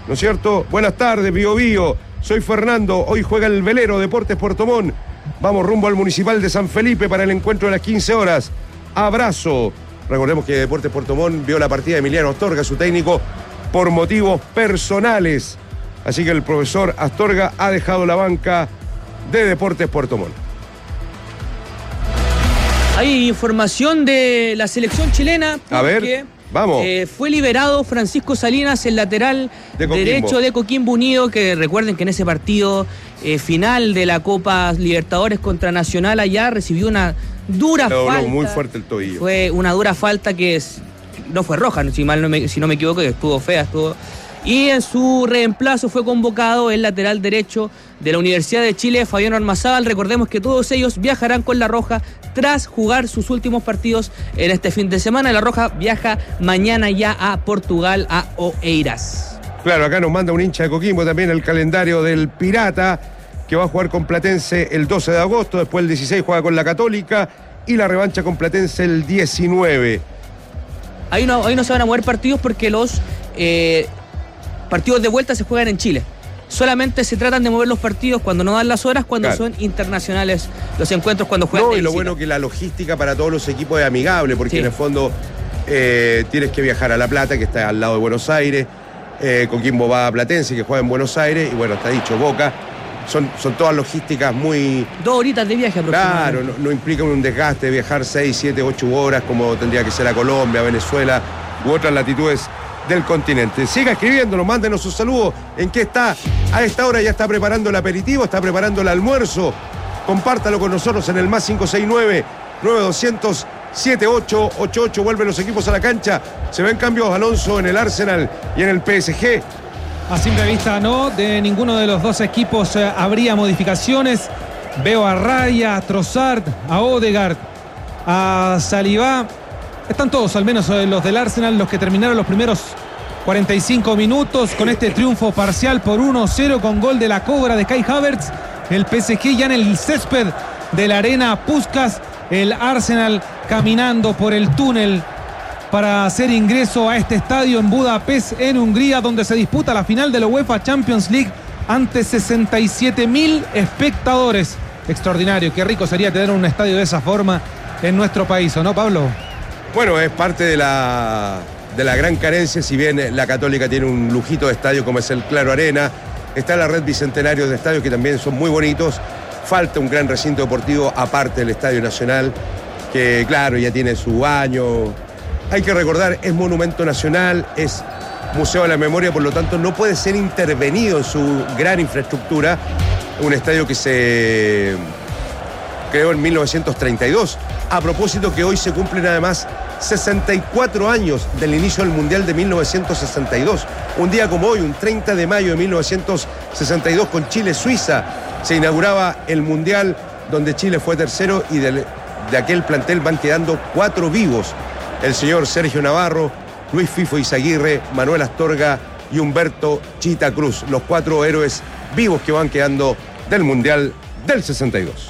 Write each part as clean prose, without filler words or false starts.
¿no es cierto? Buenas tardes, Bío Bío. Soy Fernando. Hoy juega el velero Deportes Puerto Montt. Vamos rumbo al Municipal de San Felipe para el encuentro de las 15 horas. Abrazo. Recordemos que Deportes Puerto Montt vio la partida de Emiliano Astorga, su técnico, por motivos personales. Así que el profesor Astorga ha dejado la banca de Deportes Puerto Montt. Hay información de la selección chilena. A ver, vamos. Fue liberado Francisco Salinas, el lateral derecho de Coquimbo Unido, que recuerden que en ese partido final de la Copa Libertadores contra Nacional allá recibió una dura falta. Muy fuerte el tobillo. Fue una dura falta que no fue roja, si no me equivoco, que estuvo fea, Y en su reemplazo fue convocado el lateral derecho de la Universidad de Chile, Fabián Ormazábal. Recordemos que todos ellos viajarán con La Roja tras jugar sus últimos partidos en este fin de semana. La Roja viaja mañana ya a Portugal, a Oeiras. Claro, acá nos manda un hincha de Coquimbo también el calendario del Pirata, que va a jugar con Platense el 12 de agosto, después el 16 juega con la Católica y la revancha con Platense el 19. Ahí no se van a mover partidos porque los partidos de vuelta se juegan en Chile. Solamente se tratan de mover los partidos cuando no dan las horas, cuando son internacionales los encuentros, cuando juegan. No, y lo bueno que la logística para todos los equipos es amigable, porque en el fondo tienes que viajar a La Plata, que está al lado de Buenos Aires, Coquimbo va a Platense, que juega en Buenos Aires, y bueno, está dicho, Boca. Son todas logísticas muy... 2 horitas de viaje aproximadamente. Claro, no implica un desgaste de viajar 6, 7, 8 horas como tendría que ser a Colombia, a Venezuela u otras latitudes del continente. Siga escribiéndonos, mándenos sus saludos. ¿En qué está? A esta hora ya está preparando el aperitivo, está preparando el almuerzo. Compártalo con nosotros en el más 569-9200-7888. Vuelven los equipos a la cancha. Se ven cambios, Alonso, en el Arsenal y en el PSG. A simple vista no, de ninguno de los dos equipos habría modificaciones. Veo a Raya, a Trossard, a Odegaard, a Saliba. Están todos, al menos los del Arsenal, los que terminaron los primeros 45 minutos con este triunfo parcial por 1-0 con gol de la Cobra de Kai Havertz. El PSG ya en el césped de la Arena Puskás. El Arsenal caminando por el túnel para hacer ingreso a este estadio en Budapest, en Hungría, donde se disputa la final de la UEFA Champions League ante 67.000 espectadores. Extraordinario, qué rico sería tener un estadio de esa forma en nuestro país, ¿o no, Pablo? Bueno, es parte de la gran carencia, si bien la Católica tiene un lujito de estadio como es el Claro Arena, está la red bicentenario de estadios que también son muy bonitos, falta un gran recinto deportivo aparte del Estadio Nacional, que claro, ya tiene su año. Hay que recordar, es monumento nacional, es museo de la memoria, por lo tanto no puede ser intervenido en su gran infraestructura. Un estadio que se creó en 1932. A propósito que hoy se cumplen además 64 años del inicio del Mundial de 1962. Un día como hoy, un 30 de mayo de 1962, con Chile-Suiza, se inauguraba el Mundial donde Chile fue tercero y de aquel plantel van quedando 4 vivos. El señor Sergio Navarro, Luis Fifo Izaguirre, Manuel Astorga y Humberto Chita Cruz, los 4 héroes vivos que van quedando del Mundial del 62.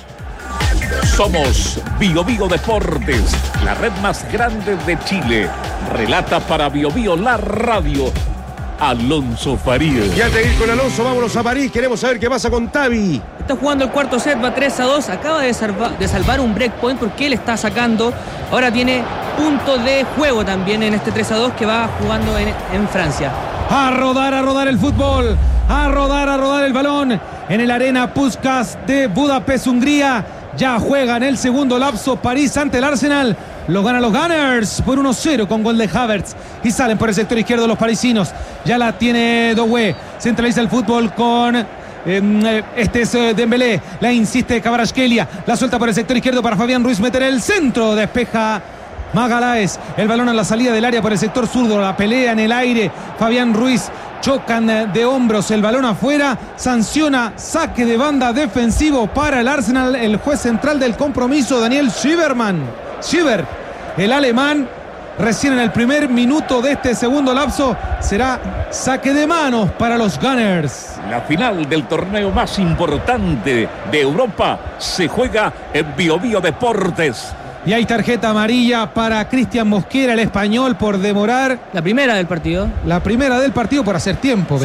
Somos Bío Bío Deportes, la red más grande de Chile. Relata para Bío Bío la radio, Alonso Farías. Y antes de ir con Alonso, vámonos a París. Queremos saber qué pasa con Tavi. Está jugando el cuarto set, va 3-2. Acaba de salvar un breakpoint porque él está sacando. Ahora tiene punto de juego también en este 3-2 que va jugando en Francia. A rodar el fútbol. A rodar el balón en el Arena Puskás de Budapest, Hungría. Ya juega en el segundo lapso París ante el Arsenal. Lo ganan los Gunners por 1-0 con gol de Havertz. Y salen por el sector izquierdo los parisinos. Ya la tiene Doué. Centraliza el fútbol con... este es Dembélé. La insiste Kvaratskhelia. La suelta por el sector izquierdo para Fabián Ruiz. Meter el centro. Despeja Magalhães. El balón a la salida del área por el sector zurdo. La pelea en el aire. Fabián Ruiz. Chocan de hombros, el balón afuera, sanciona saque de banda defensivo para el Arsenal, el juez central del compromiso, Daniel Schiebermann. Schieber, el alemán, recién en el primer minuto de este segundo lapso, será saque de manos para los Gunners. La final del torneo más importante de Europa se juega en Bío Bío Deportes. Y hay tarjeta amarilla para Cristian Mosquera, el español, por demorar. La primera del partido. La primera del partido por hacer tiempo.